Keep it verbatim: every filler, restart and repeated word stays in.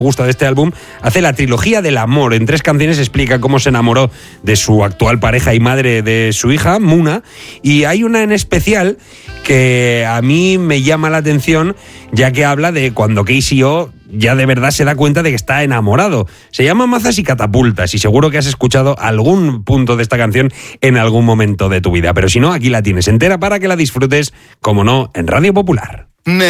gusta de este álbum, hace la trilogía del amor. En tres canciones explica cómo se enamoró de su actual pareja y madre de su hija, Muna, y hay una en especial que a mí me llama la atención, ya que habla de cuando Casey O ya de verdad se da cuenta de que está enamorado. Se llama Mazas y Catapultas y seguro que has escuchado algún punto de esta canción en algún momento de tu vida, pero si no, aquí la tienes entera para que la disfrutes, como no, en Radio Popular.